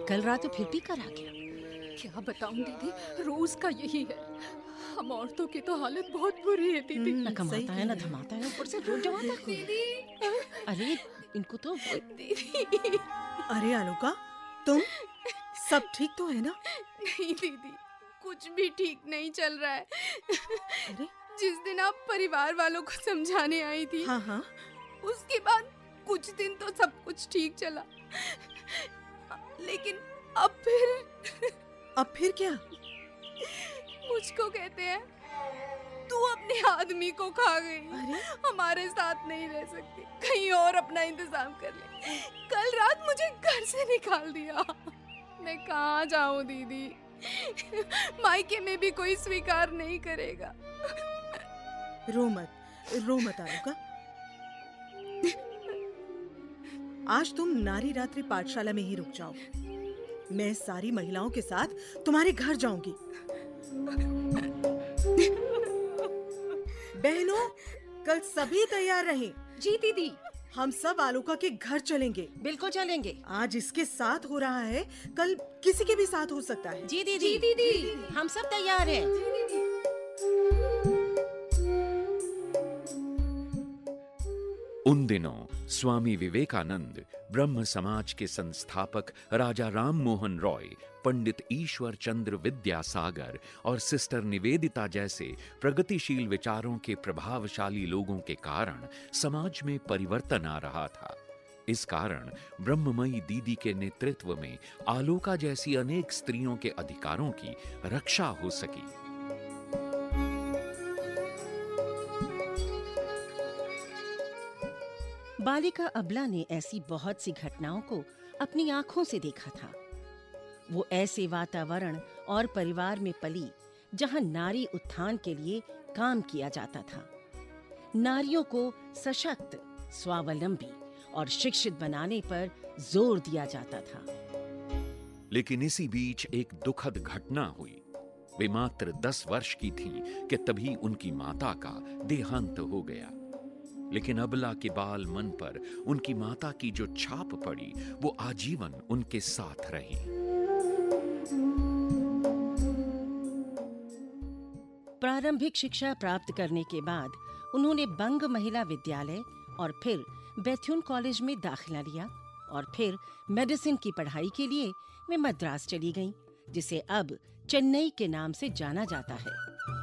कल रात तो फिर भी कर आ गया। क्या बताऊं दीदी, रोज का यही है। हम औरतों की तो हालत बहुत बुरी है दीदी। न सही कमाता है कह न रही धमाता है, ऊपर से रोज जमाता है। दीदी अरे इनको तो दीदी अरे आलोका, तुम सब ठीक तो है ना? नहीं दीदी, कुछ भी ठीक नहीं चल रहा है। अरे जिस दिन आप परिवार वालों को समझाने आई थी, हाँ हाँ, उसके बाद कुछ दिन तो सब कुछ ठीक चला, लेकिन अब फिर क्या? मुझको कहते हैं तू अपने आदमी को खा गई, अरे हमारे साथ नहीं रह सकती, कहीं और अपना इंतजाम कर ले। कल रात मुझे घर से निकाल दिया। मैं कहाँ जाऊं दीदी, मायके में भी कोई स्वीकार नहीं करेगा। रो मत आलोका। आज तुम नारी रात्रि पाठशाला में ही रुक जाओ। मैं सारी महिलाओं के साथ तुम्हारे घर जाऊंगी। बहनों, कल सभी तैयार रहें। जी दीदी, हम सब आलोका के घर चलेंगे। बिल्कुल चलेंगे। आज इसके साथ हो रहा है, कल किसी के भी साथ हो सकता है। जी दीदी, हम सब तैयार हैं। उन दिनों स्वामी विवेकानंद, ब्रह्म समाज के संस्थापक राजा राम मोहन रॉय, पंडित ईश्वर चंद्र विद्यासागर और सिस्टर निवेदिता जैसे प्रगतिशील विचारों के प्रभावशाली लोगों के कारण समाज में परिवर्तन आ रहा था। इस कारण ब्रह्ममयी दीदी के नेतृत्व में आलोका जैसी अनेक स्त्रियों के अधिकारों की रक्षा हो सकी। बालिका अबला ने ऐसी बहुत सी घटनाओं को अपनी आंखों से देखा था। वो ऐसे वातावरण और परिवार में पली जहां नारी उत्थान के लिए काम किया जाता था। नारियों को सशक्त, स्वावलंबी और शिक्षित बनाने पर जोर दिया जाता था। लेकिन इसी बीच एक दुखद घटना हुई। वे मात्र 10 वर्ष की थीं कि तभी उनकी माता का देहांत हो गया। लेकिन अबला के बाल मन पर उनकी माता की जो छाप पड़ी, वो आजीवन उनके साथ रही। प्रारंभिक शिक्षा प्राप्त करने के बाद उन्होंने बंग महिला विद्यालय और फिर बेथुन कॉलेज में दाखिला लिया और फिर मेडिसिन की पढ़ाई के लिए वे मद्रास चली गईं, जिसे अब चेन्नई के नाम से जाना जाता है।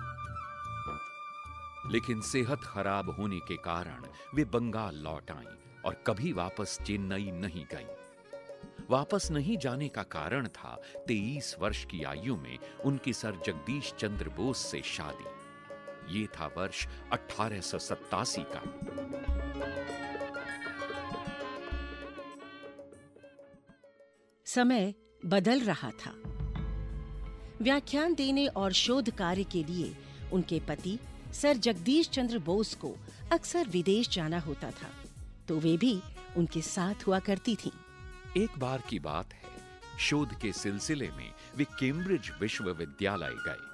लेकिन सेहत खराब होने के कारण वे बंगाल लौट आईं और कभी वापस चेन्नई नहीं गईं। वापस नहीं जाने का कारण था 23 वर्ष की आयु में उनकी सर जगदीश चंद्र बोस से शादी। ये था वर्ष 1887 का। समय बदल रहा था। व्याख्यान देने और शोध कार्य के लिए उनके पति सर जगदीश चंद्र बोस को अक्सर विदेश जाना होता था, तो वे भी उनके साथ हुआ करती थीं। एक बार की बात है, शोध के सिलसिले में वे कैम्ब्रिज विश्वविद्यालय गए।